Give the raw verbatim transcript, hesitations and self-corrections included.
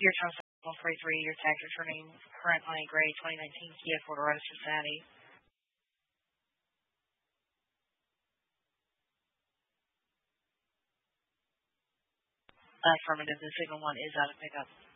Your turn one forty-three, your tax returning current on a gray twenty nineteen Kia Forerunner Cincinnati. Affirmative, the signal one is out of pickup.